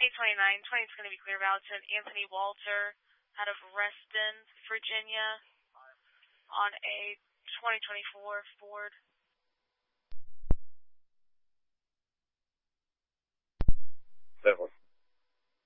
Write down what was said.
829, 20's going to be clear out to an Anthony Walter out of Reston, Virginia on a 2024 Ford.